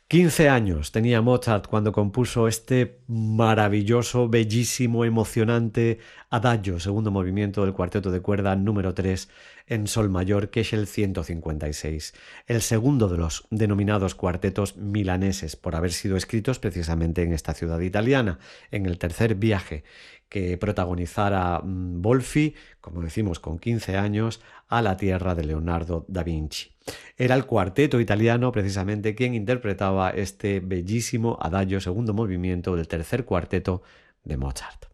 15 años tenía Mozart cuando compuso este maravilloso, bellísimo, emocionante adagio, segundo movimiento del cuarteto de cuerda número 3 en sol mayor, que es el 156, el segundo de los denominados cuartetos milaneses, por haber sido escritos precisamente en esta ciudad italiana, en el tercer viaje que protagonizara Bolfi, como decimos, con 15 años, a la tierra de Leonardo da Vinci. Era el cuarteto italiano precisamente quien interpretaba este bellísimo adagio segundo movimiento del tercer cuarteto de Mozart.